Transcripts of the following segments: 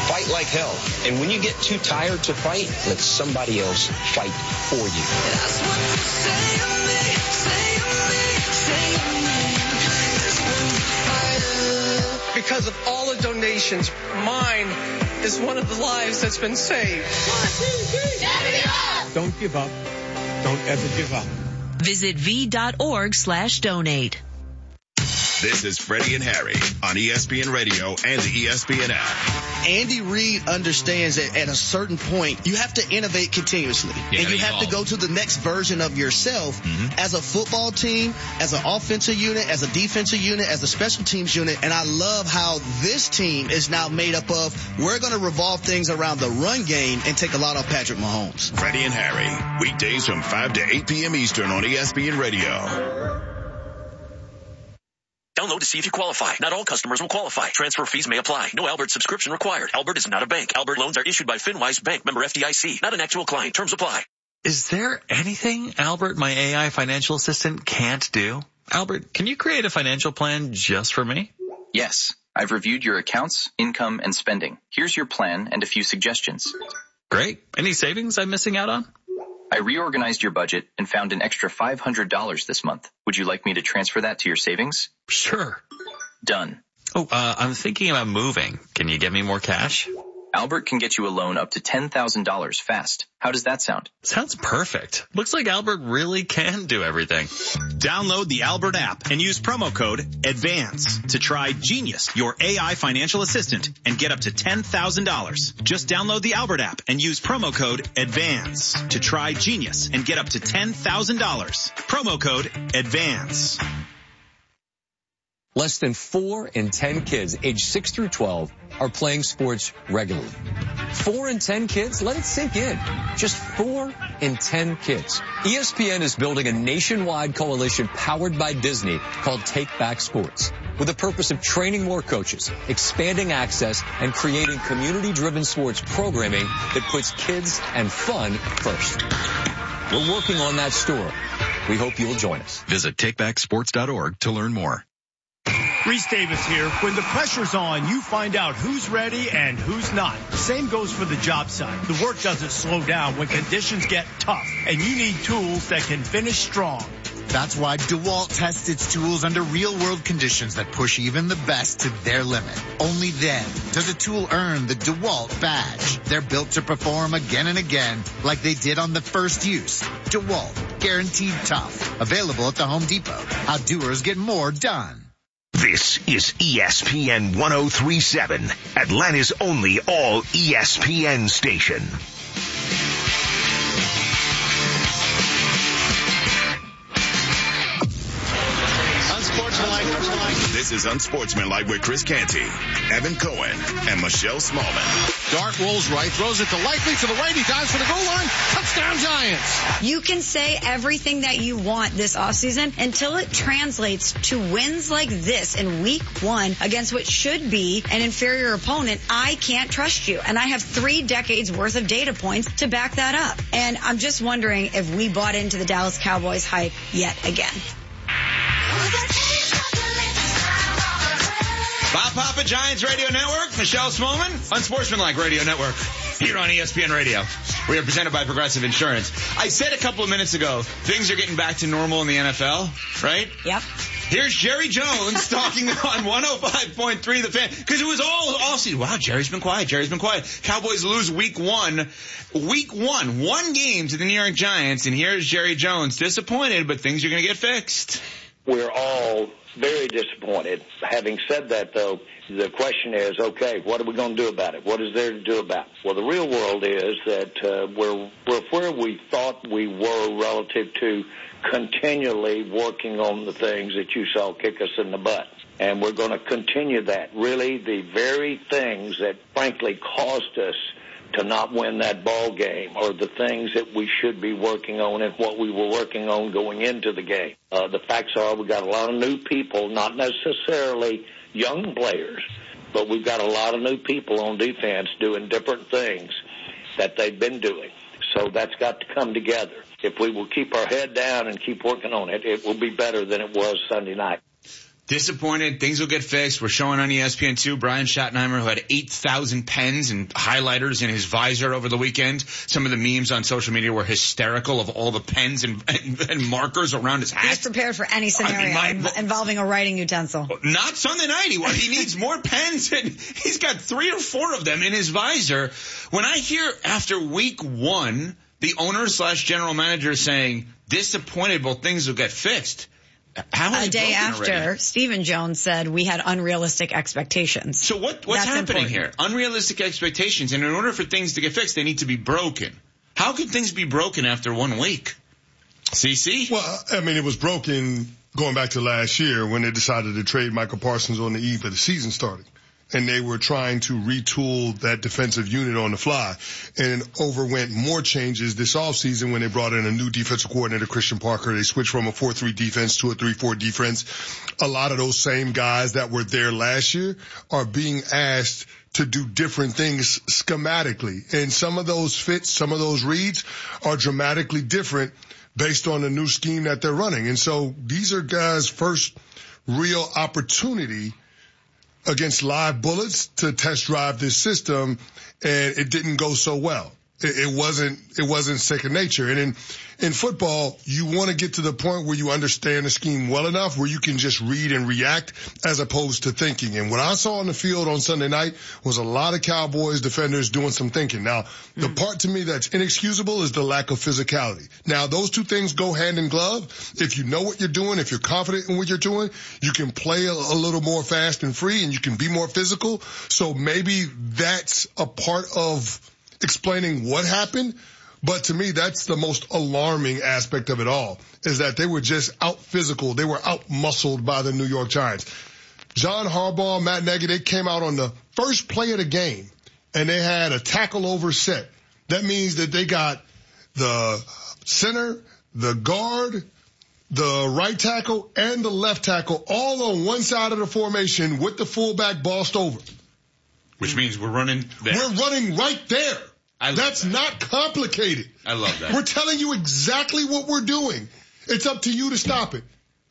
Fight like hell. And when you get too tired to fight, let somebody else fight for you. That's what they say to me, say to me, say to me. This one fighter. Because of all the donations, mine is one of the lives that's been saved. 1, 2, 3, never give up. Don't give up. Don't ever give up. Visit v.org/donate. This is Freddie and Harry on ESPN Radio and the ESPN app. Andy Reid understands that at a certain point, you have to innovate continuously. Yeah, and you have to go to the next version of yourself as a football team, as an offensive unit, as a defensive unit, as a special teams unit. And I love how this team is now made up of, we're going to revolve things around the run game and take a lot off Patrick Mahomes. Freddie and Harry, weekdays from 5 to 8 p.m. Eastern on ESPN Radio. Download to see if you qualify. Not all customers will qualify. Transfer fees may apply. No Albert subscription required. Albert is not a bank. Albert loans are issued by FinWise Bank, member FDIC. Not an actual client. Terms apply. Is there anything Albert, my AI financial assistant, can't do? Albert, can you create a financial plan just for me? Yes. I've reviewed your accounts, income, and spending. Here's your plan and a few suggestions. Great. Any savings I'm missing out on? I reorganized your budget and found an extra $500 this month. Would you like me to transfer that to your savings? Sure. Done. Oh, I'm thinking about moving. Can you get me more cash? Albert can get you a loan up to $10,000 fast. How does that sound? Sounds perfect. Looks like Albert really can do everything. Download the Albert app and use promo code ADVANCE to try Genius, your AI financial assistant, and get up to $10,000. Just download the Albert app and use promo code ADVANCE to try Genius and get up to $10,000. Promo code ADVANCE. Less than 4 in 10 kids aged 6 through 12 are playing sports regularly. 4 in 10 kids? Let it sink in. Just 4 in 10 kids. ESPN is building a nationwide coalition powered by Disney called Take Back Sports, with the purpose of training more coaches, expanding access, and creating community-driven sports programming that puts kids and fun first. We're working on that story. We hope you'll join us. Visit takebacksports.org to learn more. Reese Davis here. When the pressure's on, you find out who's ready and who's not. Same goes for the job site. The work doesn't slow down when conditions get tough, and you need tools that can finish strong. That's why DeWalt tests its tools under real-world conditions that push even the best to their limit. Only then does a tool earn the DeWalt badge. They're built to perform again and again like they did on the first use. DeWalt, guaranteed tough. Available at the Home Depot. How doers get more done. This is ESPN 1037, Atlanta's only all ESPN station. This is Unsportsmanlike with Chris Canty, Evan Cohen, and Michelle Smallman. Dart rolls right, throws it to Likely to the right. He dives for the goal line. Touchdown, Giants. You can say everything that you want this offseason until it translates to wins like this in week 1 against what should be an inferior opponent. I can't trust you. And I have 3 decades worth of data points to back that up. And I'm just wondering if we bought into the Dallas Cowboys hype yet again. Bob Papa, Giants Radio Network, Michelle Smallman, Unsportsmanlike Radio Network, here on ESPN Radio. We are presented by Progressive Insurance. I said a couple of minutes ago, things are getting back to normal in the NFL, right? Yep. Here's Jerry Jones talking on 105.3 The Fan, because it was all season. Wow, Jerry's been quiet. Cowboys lose week 1. Week 1 game to the New York Giants, and here's Jerry Jones, disappointed, but things are going to get fixed. We're all very disappointed. Having said that, though, the question is, okay, what are we going to do about it? What is there to do about it? Well, the real world is that we're where we thought we were relative to continually working on the things that you saw kick us in the butt. And we're going to continue that. Really, the very things that, frankly, caused us to not win that ball game are the things that we should be working on and what we were working on going into the game. The facts are we got a lot of new people, not necessarily young players, but we've got a lot of new people on defense doing different things that they've been doing. So that's got to come together. If we will keep our head down and keep working on it, it will be better than it was Sunday night. Disappointed. Things will get fixed. We're showing on ESPN2 Brian Schottenheimer, who had 8,000 pens and highlighters in his visor over the weekend. Some of the memes on social media were hysterical of all the pens and markers around his hat. He's prepared for any scenario involving a writing utensil. Not Sunday night. He needs more pens, and he's got 3 or 4 of them in his visor. When I hear after week 1, the owner/general manager saying, disappointed, well, things will get fixed. A day after, Stephen Jones said we had unrealistic expectations. So what's happening here? Unrealistic expectations, and in order for things to get fixed, they need to be broken. How can things be broken after 1 week? CC? Well, I mean, it was broken going back to last year when they decided to trade Michael Parsons on the eve of the season starting. And they were trying to retool that defensive unit on the fly, and overwent more changes this offseason when they brought in a new defensive coordinator, Christian Parker. They switched from a 4-3 defense to a 3-4 defense. A lot of those same guys that were there last year are being asked to do different things schematically. And some of those fits, some of those reads are dramatically different based on the new scheme that they're running. And so these are guys' first real opportunity against live bullets to test drive this system, and it didn't go so well. It wasn't second nature. And in football, you want to get to the point where you understand the scheme well enough where you can just read and react as opposed to thinking. And what I saw on the field on Sunday night was a lot of Cowboys defenders doing some thinking. Now, the part to me that's inexcusable is the lack of physicality. Now, those two things go hand in glove. If you know what you're doing, if you're confident in what you're doing, you can play a little more fast and free, and you can be more physical. So maybe that's a part of explaining what happened. But to me, that's the most alarming aspect of it all, is that they were just out physical. They were out muscled by the New York Giants. John Harbaugh, Matt Nagy, they came out on the first play of the game, and they had a tackle over set. That means that they got the center, the guard, the right tackle, and the left tackle all on one side of the formation with the fullback bossed over. Which means we're running there. We're running right there. That's not complicated. I love that. We're telling you exactly what we're doing. It's up to you to stop it.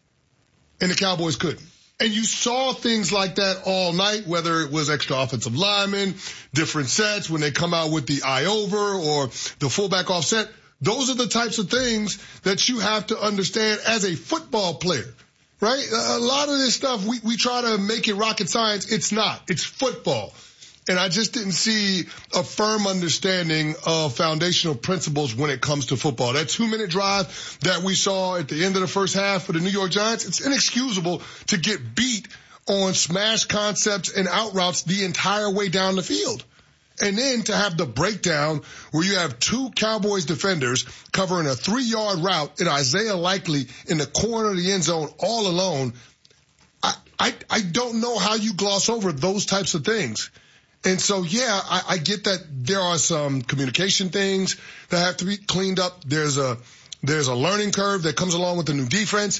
And the Cowboys couldn't. And you saw things like that all night, whether it was extra offensive linemen, different sets, when they come out with the eye over or the fullback offset. Those are the types of things that you have to understand as a football player, right? A lot of this stuff, we try to make it rocket science. It's not. It's football. And I just didn't see a firm understanding of foundational principles when it comes to football. That 2-minute drive that we saw at the end of the first half for the New York Giants, it's inexcusable to get beat on smash concepts and out routes the entire way down the field. And then to have the breakdown where you have 2 Cowboys defenders covering a 3-yard route and Isaiah Likely in the corner of the end zone all alone. I don't know how you gloss over those types of things. And so, yeah, I get that there are some communication things that have to be cleaned up. There's a learning curve that comes along with the new defense.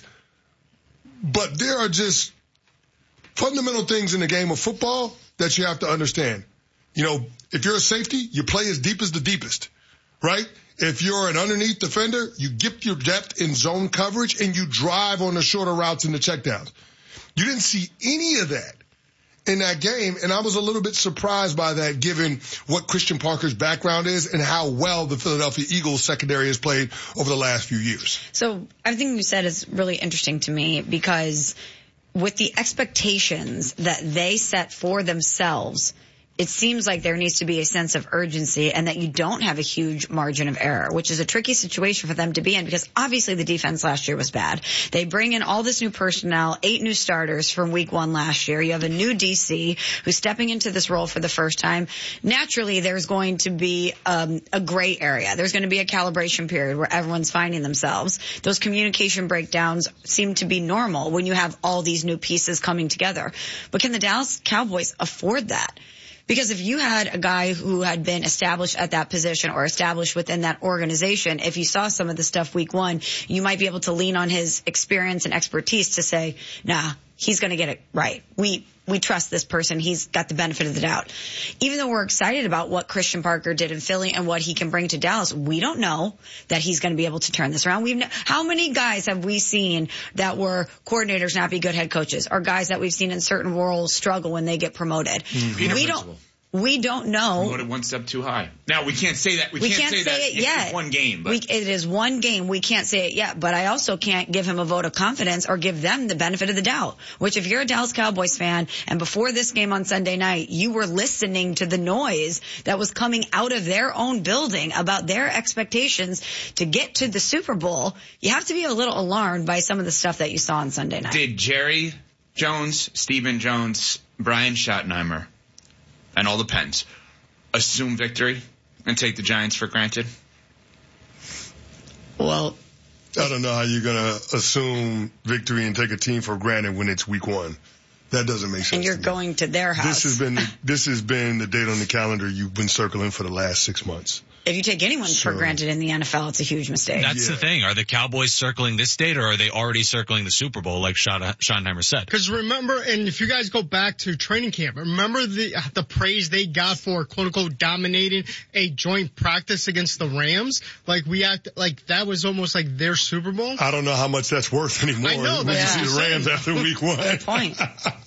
But there are just fundamental things in the game of football that you have to understand. You know, if you're a safety, you play as deep as the deepest, right? If you're an underneath defender, you get your depth in zone coverage and you drive on the shorter routes and the checkdowns. You didn't see any of that in that game, and I was a little bit surprised by that given what Christian Parker's background is and how well the Philadelphia Eagles secondary has played over the last few years. So everything you said is really interesting to me because with the expectations that they set for themselves, it seems like there needs to be a sense of urgency and that you don't have a huge margin of error, which is a tricky situation for them to be in because obviously the defense last year was bad. They bring in all this new personnel, 8 new starters from week 1 last year. You have a new DC who's stepping into this role for the first time. Naturally, there's going to be a gray area. There's going to be a calibration period where everyone's finding themselves. Those communication breakdowns seem to be normal when you have all these new pieces coming together. But can the Dallas Cowboys afford that? Because if you had a guy who had been established at that position or established within that organization, if you saw some of the stuff week 1, you might be able to lean on his experience and expertise to say, nah, he's going to get it right. We trust this person. He's got the benefit of the doubt. Even though we're excited about what Christian Parker did in Philly and what he can bring to Dallas, we don't know that he's going to be able to turn this around. How many guys have we seen that were coordinators not be good head coaches, or guys that we've seen in certain roles struggle when they get promoted? We don't know. Promoted one step too high. Now, we can't say that. We can't say that it yet. It's one game. But. It is one game. We can't say it yet. But I also can't give him a vote of confidence or give them the benefit of the doubt. Which, if you're a Dallas Cowboys fan, and before this game on Sunday night, you were listening to the noise that was coming out of their own building about their expectations to get to the Super Bowl, you have to be a little alarmed by some of the stuff that you saw on Sunday night. Did Jerry Jones, Stephen Jones, Brian Schottenheimer, and all the Pens assume victory and take the Giants for granted? Well, I don't know how you're going to assume victory and take a team for granted when it's week 1. That doesn't make sense. And you're going to their house. This has been the date on the calendar you've been circling for the last 6 months. If you take anyone for granted in the NFL, it's a huge mistake. That's the thing. Are the Cowboys circling this date, or are they already circling the Super Bowl, like Schottenheimer said? Because remember, and if you guys go back to training camp, remember the praise they got for quote unquote dominating a joint practice against the Rams? Like that was almost like their Super Bowl. I don't know how much that's worth anymore. I know. We see the Rams after week 1. Good point.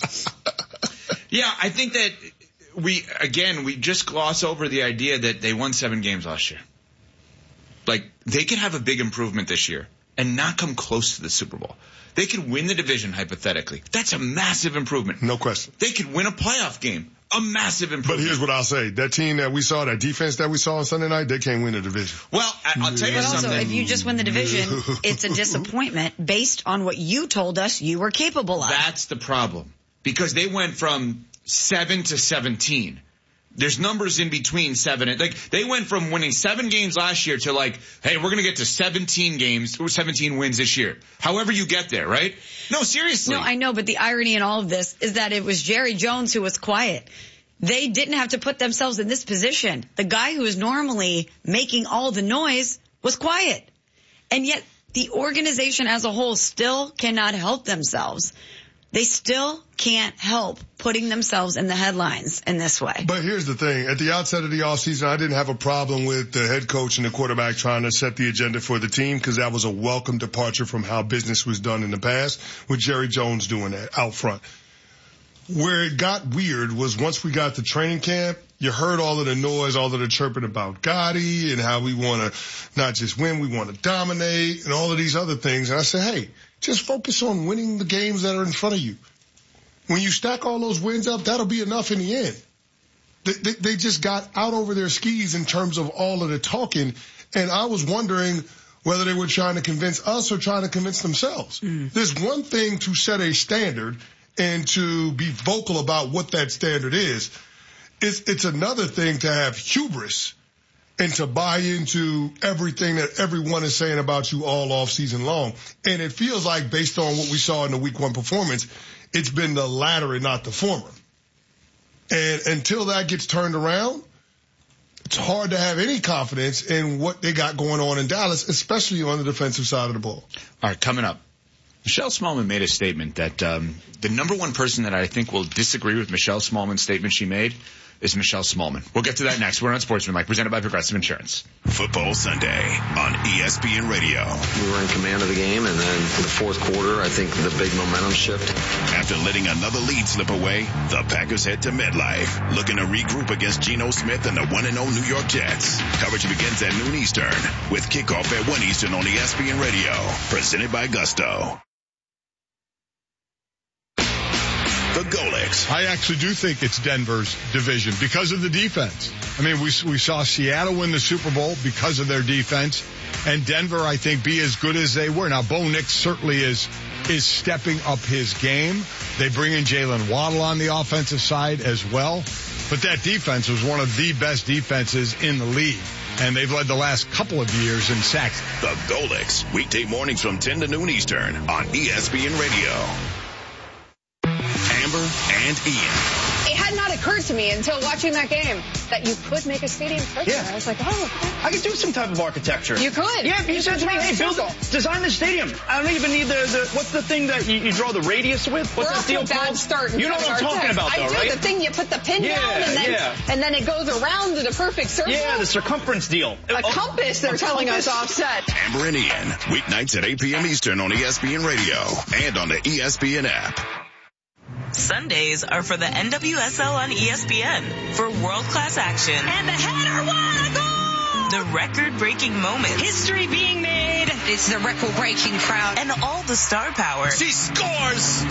Yeah, I think that we just gloss over the idea that they won 7 games last year. Like, they could have a big improvement this year and not come close to the Super Bowl. They could win the division, hypothetically. That's a massive improvement. No question. They could win a playoff game. A massive improvement. But here's what I'll say. That team that we saw, that defense that we saw on Sunday night, they can't win the division. Well, I'll tell you something. But also, if you just win the division, it's a disappointment based on what you told us you were capable of. That's the problem. Because they went from 7 to 17. There's numbers in between 7 and, they went from winning 7 games last year to hey, we're going to get to 17 wins this year. However you get there, right? No, seriously. No, I know, but the irony in all of this is that it was Jerry Jones who was quiet. They didn't have to put themselves in this position. The guy who is normally making all the noise was quiet. And yet the organization as a whole still cannot help themselves. They still can't help putting themselves in the headlines in this way. But here's the thing. At the outset of the offseason, I didn't have a problem with the head coach and the quarterback trying to set the agenda for the team, because that was a welcome departure from how business was done in the past, with Jerry Jones doing that out front. Where it got weird was once we got to training camp, you heard all of the noise, all of the chirping about Gotti and how we want to not just win, we want to dominate and all of these other things. And I said, hey, just focus on winning the games that are in front of you. When you stack all those wins up, that'll be enough in the end. They just got out over their skis in terms of all of the talking. And I was wondering whether they were trying to convince us or trying to convince themselves. There's one thing to set a standard and to be vocal about what that standard is. It's another thing to have hubris and to buy into everything that everyone is saying about you all off season long. And it feels like, based on what we saw in the week 1 performance, it's been the latter and not the former. And until that gets turned around, it's hard to have any confidence in what they got going on in Dallas, especially on the defensive side of the ball. All right, coming up. Michelle Smallmon made a statement that the number one person that I think will disagree with Michelle Smallmon's statement she made is Michelle Smallmon. We'll get to that next. We're on Sportsmanlike, presented by Progressive Insurance. Football Sunday on ESPN Radio. We were in command of the game, and then in the fourth quarter, I think the big momentum shift. After letting another lead slip away, the Packers head to MetLife, looking to regroup against Geno Smith and the 1-0 New York Jets. Coverage begins at noon Eastern, with kickoff at 1 Eastern on ESPN Radio, presented by Gusto. The Golics. I actually do think it's Denver's division because of the defense. I mean, we saw Seattle win the Super Bowl because of their defense, and Denver, I think, be as good as they were. Now, Bo Nix certainly is stepping up his game. They bring in Jalen Waddle on the offensive side as well, but that defense was one of the best defenses in the league, and they've led the last couple of years in sacks. The Golics, weekday mornings from 10 to noon Eastern on ESPN Radio. Amber and Ian. It had not occurred to me until watching that game that you could make a stadium circular. Yeah. I was like, oh. I could do some type of architecture. You could. Yeah, you said to me, hey, design the stadium. I don't even need what's the thing that you draw the radius with? What's the steel called? Start you know what I'm talking about, though, right? I do. The thing you put the pin down and then it goes around in a perfect circle. Yeah, the circumference deal. A compass, they're telling us offset. Amber and Ian, weeknights at 8 p.m. Eastern on ESPN Radio and on the ESPN app. Sundays are for the NWSL on ESPN for world-class action. And the header, what a goal! The record-breaking moments. History being made. It's the record-breaking crowd. And all the star power. She scores!